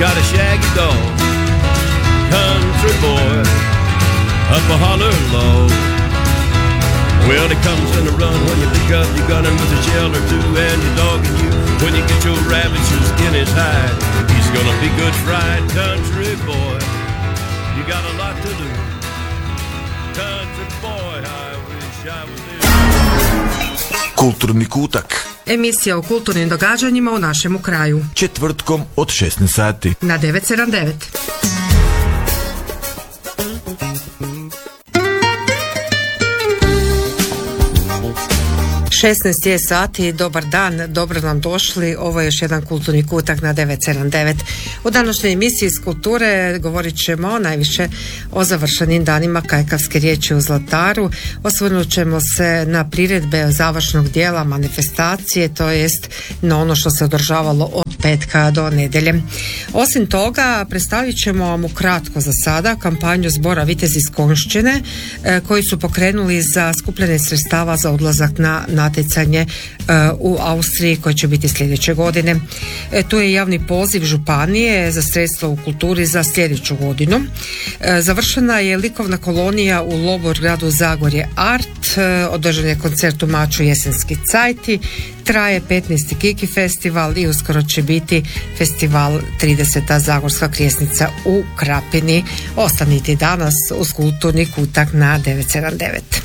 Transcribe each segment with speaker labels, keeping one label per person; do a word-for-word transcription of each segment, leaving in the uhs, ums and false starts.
Speaker 1: got a shaggy dog, country boy, up a holler low. Well, he comes in a run when you pick up your gun and with a shell or two and your dog and you. When you get your rabbit, your skin is hide. He's gonna be good fried, country boy. You got a lot to do. Country boy, I wish I was there.
Speaker 2: Kulturni kutak.
Speaker 3: Emisija o kulturnim događanjima u našemu kraju.
Speaker 2: Četvrtkom od šesnaest sati.
Speaker 3: Na devet sedam devet. šesnaest je sati, dobar dan, dobro nam došli. Ovo je još jedan kulturni kutak na devet sedam devet. U današnjoj emisiji iz kulture govorit ćemo najviše o završenim danima kajkavske riječi u Zlataru. Osvrnut ćemo se na priredbe završnog dijela manifestacije, to jest na ono što se održavalo od petka do nedjelje. Osim toga, predstavit ćemo vam ukratko za sada kampanju zbora Vitezi iz Konjšćine koji su pokrenuli za skupljanje sredstava za odlazak na natjecanje u Austriji koje će biti sljedeće godine. Tu je javni poziv županije za sredstva u kulturi za sljedeću godinu. Završena je likovna kolonija u Lobor gradu Zagorje Art, održan je koncert u Maču Jesenski cajti, traje petnaesti Kiki festival i uskoro će biti festival trideseta Zagorska krijesnica u Krapini. Ostanite danas uz kulturni kutak na devet sedam devet.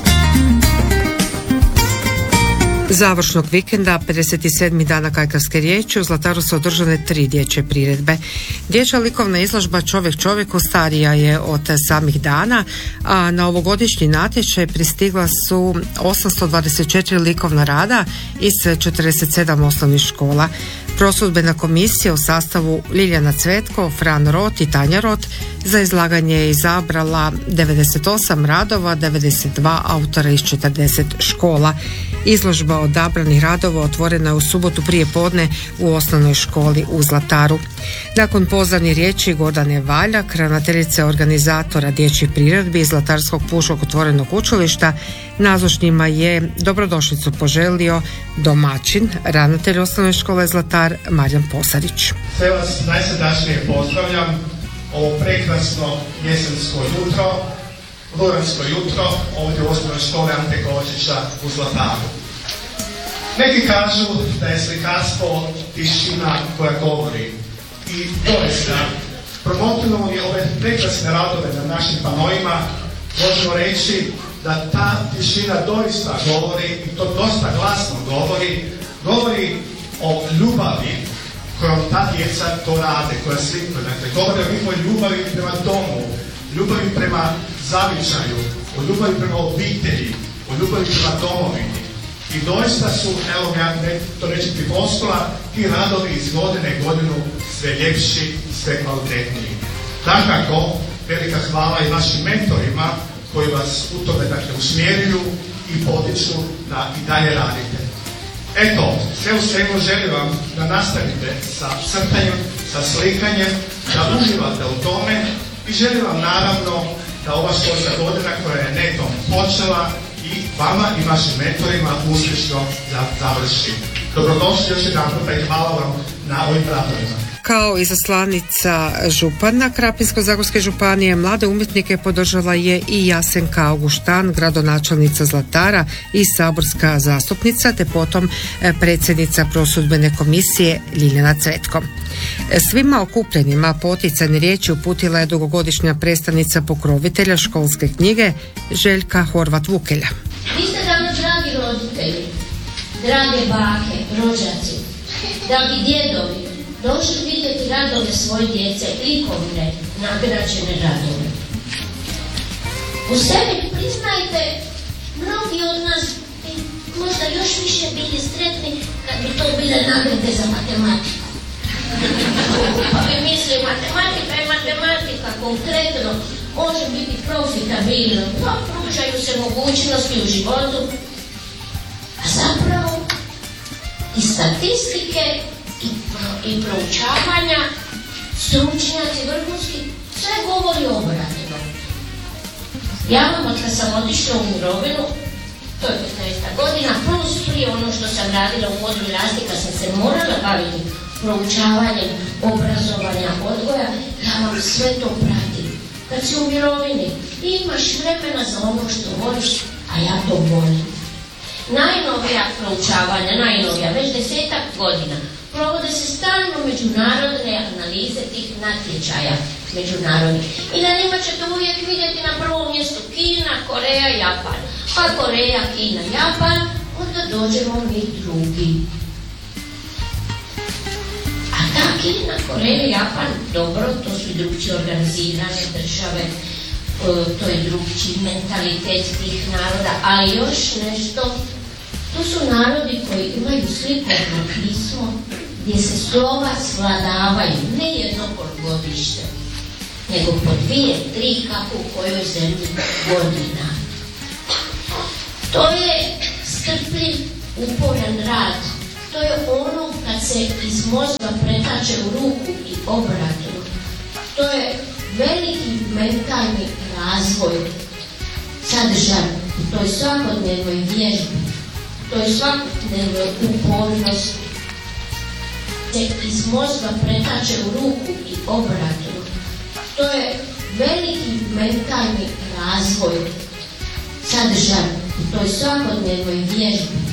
Speaker 3: Završnog vikenda pedeset sedam dana kajkavske riječi u Zlataru su održane tri dječje priredbe. Dječja likovna izložba Čovjek čovjeku starija je od samih dana, a na ovogodišnji natječaj pristigla su osamsto dvadeset četiri likovna rada iz četrdeset sedam osnovnih škola. Prosudbena komisija u sastavu Ljiljana Cvetko, Fran Rot i Tanja Rot za izlaganje je izabrala devedeset osam radova, devedeset dva autora iz četrdeset škola. Izložba odabranih radova otvorena je u subotu prije podne u osnovnoj školi u Zlataru. Nakon pozdravnih riječi Gordane Valjak, ravnateljice organizatora dječjih priredbi iz Zlatarskog pučkog otvorenog učilišta, nazočnima je dobrodošlicu poželio domaćin, ravnatelj osnovne škole Zlatar Marijan Posarić.
Speaker 4: Sve vas najsrdačnije pozdravljam ovo prekrasno jesensko jutro, luransko jutro ovdje u osnovnoj školi Ante Kočića u Zlataru. Neki kažu da je slikarstvo tišina koja govori i doista promotivno je ove prekrasne radove na našim panoima, možemo reći da ta tišina doista govori i to dosta glasno govori, govori o ljubavi kojom ta djeca to rade, koja slikuju. Dakle, govori o njihovoj ljubavi prema domu, ljubavi prema zavičaju, o ljubavi prema obitelji, o ljubavi prema domovini. I doista su, evo ja to reći pri postola, ti radovi iz godine u godinu sve ljepši i sve kvalitetniji. Dakako, velika hvala i vašim mentorima koji vas u tome dakle, usmjeruju i potiču da i dalje radite. Eto, sve u svemu želim vam da nastavite sa crtanjem, sa slikanjem, da uživate u tome i želim vam naravno da ova školska godina koja je netom počela i vama i vašim mentorima uspješno završi. Dobrodošli još jedan puta i hvala vam na ovim radovima.
Speaker 3: Kao izaslanica župana Krapinsko-zagorske županije, mlade umjetnike podržala je i Jasenka Auguštan, gradonačelnica Zlatara i saborska zastupnica, te potom predsjednica prosudbene komisije Ljiljana Cvetko. Svima okupljenima poticajne riječi uputila je dugogodišnja predstavnica pokrovitelja školske knjige Željka Horvat-Vukelja.
Speaker 5: Vi ste danas dragi roditelji, drage bake, rođaci, dragi djedovi, došli vidjeti radove svoje djece, likovne, nagrađene radove. U sebi priznajte, mnogi od nas bi možda još više bili sretni kad bi to bile nagrade za matematiku. Pa bi mislili, matematika je matematika, konkretno, može biti profitabilno, pa pružaju se mogućnosti u životu, a zapravo i statistike i, i proučavanja, stručnjaci vrhunski, sve govori obratno. Ja vam od kad sam otišla u mirovinu, to je petnaesta godina, plus prije ono što sam radila u modru rasti, kad sam se morala baviti proučavanjem obrazovanja, odgoja, ja vam sve to pratim. Kad si u mirovini, imaš vremena za ono što voliš, a ja to volim. Najnovija proučavanja, najnovija, već desetak godina, provode se stalno međunarodne analize tih natječaja međunarodnih. I na njima ćete uvijek vidjeti na prvom mjestu Kina, Koreja, Japan. Pa Koreja, Kina, Japan, onda dođemo mi drugi. A ta Kina, Koreja, Japan, dobro, to su drugčije organizirane države, to je drugčiji mentalitet tih naroda, ali još nešto, to su narodi koji imaju slikovno pismo gdje se slova svladavaju, ne jedno polugodište, nego po dvije, tri, kako u kojoj zemlji godina. To je strpljiv, uporan rad. To je ono kad se iz mozga pretače u ruku i obratno. To je veliki mentalni razvoj sadržan u toj svakodnevnoj vježbi, toj svakodnevnoj upornosti. Se iz mozga pretače u ruku i obratno. To je veliki mentalni razvoj sadržan u toj svakodnevnoj vježbi,